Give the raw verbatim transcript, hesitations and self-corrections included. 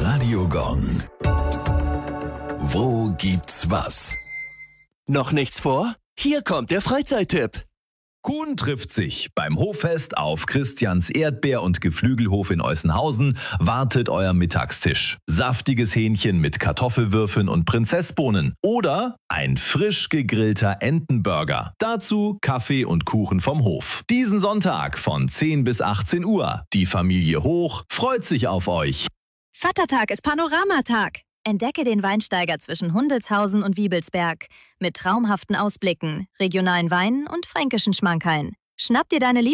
Radio Gong. Wo gibt's was? Noch nichts vor? Hier kommt der Freizeittipp. Kuhn trifft sich. Beim Hoffest auf Christians Erdbeer- und Geflügelhof in Eußenhausen wartet euer Mittagstisch. Saftiges Hähnchen mit Kartoffelwürfeln und Prinzessbohnen oder ein frisch gegrillter Entenburger. Dazu Kaffee und Kuchen vom Hof. Diesen Sonntag von zehn bis achtzehn Uhr. Die Familie Hoch freut sich auf euch. Vatertag ist Panoramatag. Entdecke den Weinsteiger zwischen Hundeltshausen und Wiebelsberg mit traumhaften Ausblicken, regionalen Weinen und fränkischen Schmankerln. Schnapp dir deine